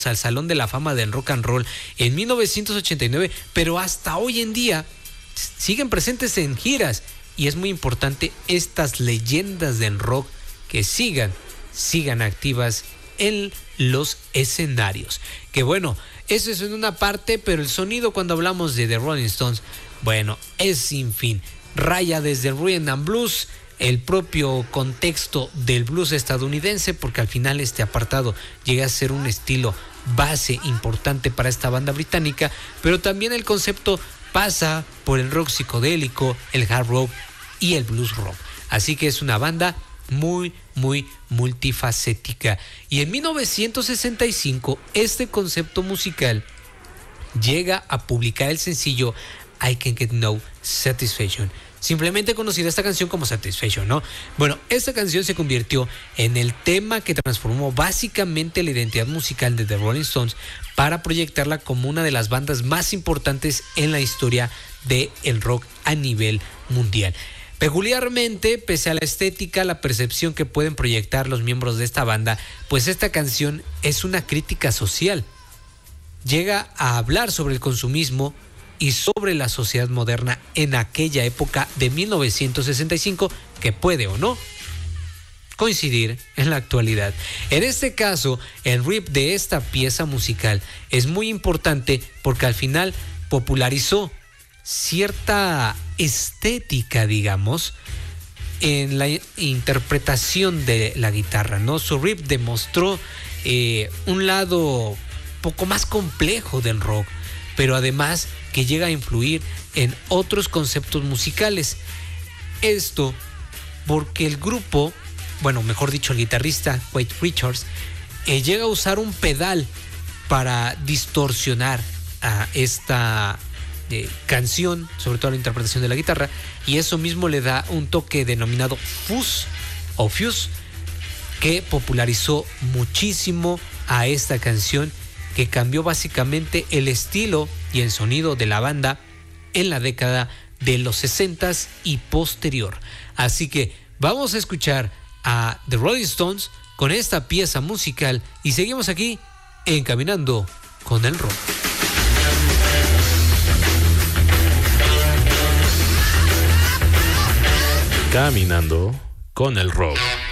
al Salón de la Fama del Rock and Roll en 1989, pero hasta hoy en día siguen presentes en giras, y es muy importante estas leyendas del rock que sigan activas en los escenarios. Que bueno, eso es en una parte, pero el sonido cuando hablamos de The Rolling Stones, bueno, es sin fin. Raya desde el rhythm and blues, el propio contexto del blues estadounidense, porque al final este apartado llega a ser un estilo base importante para esta banda británica, pero también el concepto pasa por el rock psicodélico, el hard rock y el blues rock. Así que es una banda muy multifacética. Y en 1965 este concepto musical llega a publicar el sencillo I Can't Get No Satisfaction, simplemente conocida esta canción como Satisfaction, ¿no? Bueno, esta canción se convirtió en el tema que transformó básicamente la identidad musical de The Rolling Stones para proyectarla como una de las bandas más importantes en la historia del rock a nivel mundial. Peculiarmente, pese a la estética, la percepción que pueden proyectar los miembros de esta banda, pues esta canción es una crítica social. Llega a hablar sobre el consumismo y sobre la sociedad moderna en aquella época de 1965, que puede o no coincidir en la actualidad. En este caso, el riff de esta pieza musical es muy importante porque al final popularizó cierta estética, digamos, en la interpretación de la guitarra, ¿no? Su riff demostró un lado poco más complejo del rock, pero además que llega a influir en otros conceptos musicales. Esto porque el grupo, bueno, mejor dicho, el guitarrista Keith Richards, llega a usar un pedal para distorsionar a esta canción, sobre todo la interpretación de la guitarra, y eso mismo le da un toque denominado fuzz o fuzz, que popularizó muchísimo a esta canción, que cambió básicamente el estilo y el sonido de la banda en la década de los 60s y posterior. Así que vamos a escuchar a The Rolling Stones con esta pieza musical y seguimos aquí en Caminando con el Rock. Caminando con el Rock.